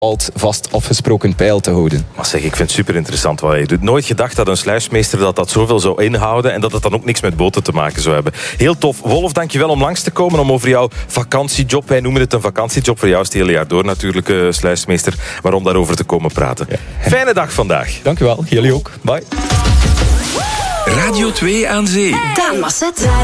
vast afgesproken pijl te houden. Maar zeg, ik vind het super interessant wat je doet. Nooit gedacht dat een sluismeester dat zoveel zou inhouden en dat het dan ook niks met boten te maken zou hebben. Heel tof. Wolf, dankjewel om langs te komen, om over jouw vakantiejob, wij noemen het een vakantiejob, voor jou is het hele jaar door natuurlijk, sluismeester, maar om daarover te komen praten. Ja. Fijne dag vandaag. Dankjewel, jullie ook. Bye. Radio 2 aan Zee. Daan Masset.